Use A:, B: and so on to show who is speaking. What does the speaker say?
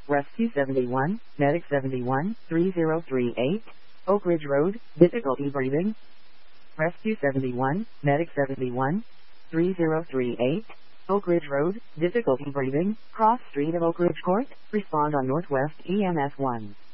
A: Rescue 71, Medic 71, 3038, Oak Ridge Road, difficulty breathing. Rescue 71, Medic 71, 3038, Oak Ridge Road, difficulty breathing, cross street of Oak Ridge Court, respond on Northwest EMS 1.